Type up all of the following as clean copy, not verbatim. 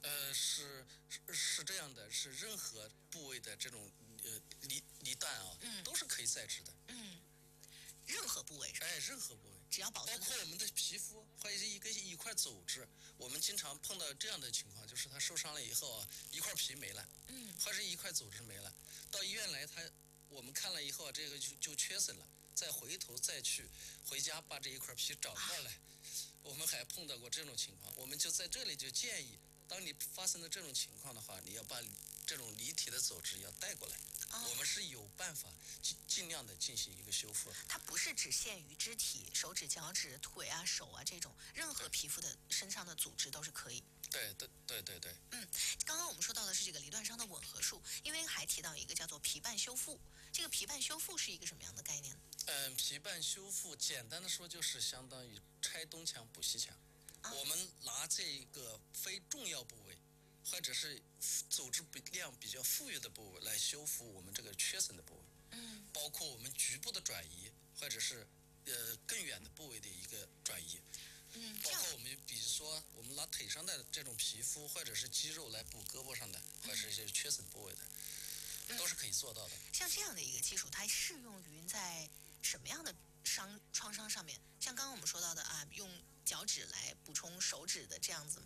是这样的，是任何部位的这种离弹啊，都是可以再制的。 任何部位是吧？ 任何部位， 只要保存， 包括我们的皮肤或者是一块组织，我们经常碰到这样的情况，就是他受伤了以后啊，一块皮没了，或者一块组织没了，到医院来我们看了以后啊，这个就缺损了，再回头再去回家把这一块皮找过来。我们还碰到过这种情况，我们就在这里就建议，当你发生的这种情况的话，你要把这种离体的组织要带过来。我们是有办法尽量的进行一个修复。 它不是只限于肢体、手指、脚趾、腿啊、手啊这种，任何皮肤的身上的组织都是可以。 对。 刚刚我们说到的是这个离断伤的吻合术，因为还提到一个叫做皮瓣修复。这个皮瓣修复是一个什么样的概念呢？ 皮瓣修复简单的说就是相当于拆东墙补西墙。我们拿这一个非重要部位，或者是组织量比较富裕的部位来修复我们这个缺损的部位。包括我们局部的转移，或者是更远的部位的一个转移。包括我们比如说我们拿腿上的这种皮肤或者是肌肉来补胳膊上的，或者是一些缺损部位的，都是可以做到的。 像这样的一个技术，它适用于在什么样的创伤上面？像刚刚我们说到的啊，用脚趾来补充手指的这样子。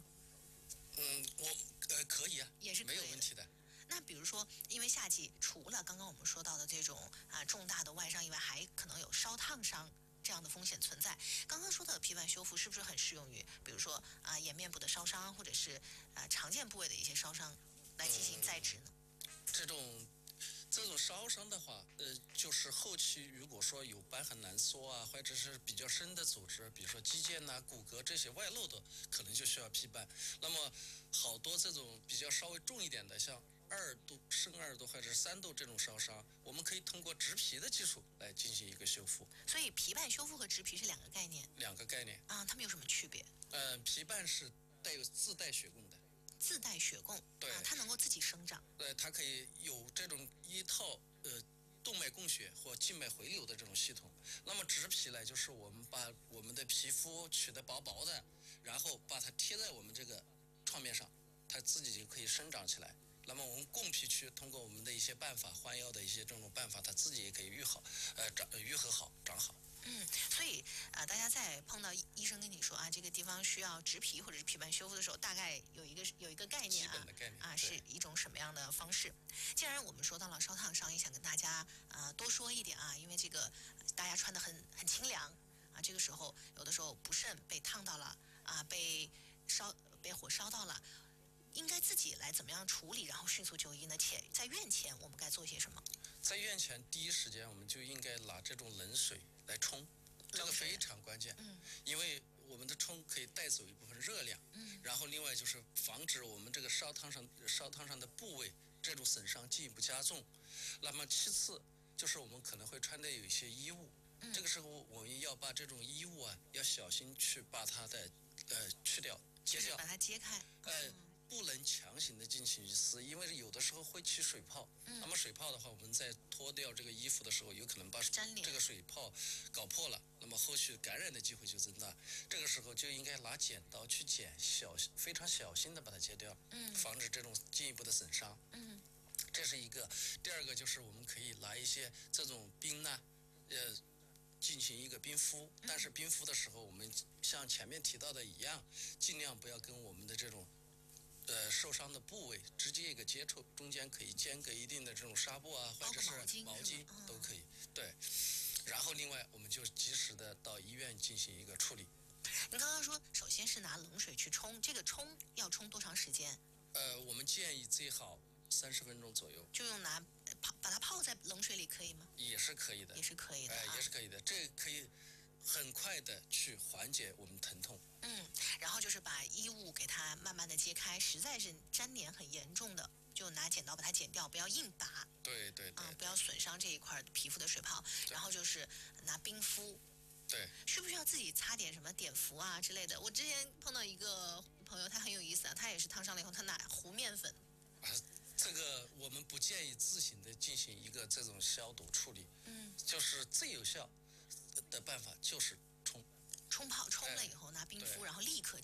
可以啊， 也是可以的， 没有问题的。 那比如说，因为夏季除了刚刚我们说到的这种重大的外伤以外，还可能有烧烫伤这样的风险存在。刚刚说到的皮瓣修复是不是很适用于，比如说颜面部的烧伤，或者是常见部位的一些烧伤来进行再制呢？ 这种烧伤的话，就是后期如果说有瘢痕挛缩啊，或者是比较深的组织，比如说肌腱呐、骨骼这些外露的，可能就需要皮瓣。那么好多这种比较稍微重一点的，像2度、深2度或者是3度这种烧伤，我们可以通过植皮的技术来进行一个修复。 所以皮瓣修复和植皮是两个概念。 两个概念啊，它们有什么区别？ 皮瓣是自带血供的。 自带血供， 对， 它能够自己生长。 它可以有这种一套动脉供血或静脉回流的这种系统。那么植皮呢，就是我们把我们的皮肤取得薄薄的，然后把它贴在我们这个创面上，它自己就可以生长起来。那么我们供皮区通过我们的一些办法，换药的一些这种办法，它自己也可以愈合好、长好。 所以大家在碰到医生跟你说这个地方需要植皮或者是皮瓣修复的时候，大概有一个概念基本的概念是一种什么样的方式？既然我们说到了烧烫伤，也想跟大家多说一点因为这个大家穿得很清凉这个时候有的时候不慎被烫到了被火烧到了，应该自己来怎么样处理，然后迅速就医呢？且在院前我们该做些什么？ 在院前第一时间，我们就应该拿这种冷水来冲，这个非常关键。因为我们的冲可以带走一部分热量。然后另外就是防止我们这个烧烫伤的部位这种损伤进一步加重。那么其次就是我们可能会穿的有一些衣物，这个时候我们要把这种衣物要小心去把它的去掉、揭掉， 把它揭开。 不能强行的进行撕，因为有的时候会起水泡。那么水泡的话，我们在脱掉这个衣服的时候，有可能把这个水泡搞破了，那么后续感染的机会就增大。这个时候就应该拿剪刀去剪，非常小心的把它揭掉，防止这种进一步的损伤。这是一个。第二个就是我们可以拿一些这种冰呢，进行一个冰敷，但是冰敷的时候，我们像前面提到的一样，尽量不要跟我们的这种受伤的部位直接一个接触，中间可以间隔一定的这种纱布或者是毛巾都可以。对，然后另外我们就及时的到医院进行一个处理。 您刚刚说，首先是拿冷水去冲，这个冲要冲多长时间？ 我们建议最好30分钟左右。 就用把它泡在冷水里可以吗？ 也是可以的， 也是可以的， 也是可以的。这可以很快的去缓解我们疼痛。 然后就是把衣物给它慢慢的揭开，实在是粘连很严重的，就拿剪刀把它剪掉，不要硬拔。 对， 不要损伤这一块皮肤的水泡。然后就是拿冰敷。 对， 需不需要自己擦点什么碘伏之类的？我之前碰到一个朋友，他很有意思他也是烫伤了以后，他拿糊面粉。 这个我们不建议自行的进行一个这种消毒处理。就是最有效的办法就是冲泡，冲了以后拿冰敷，然后立刻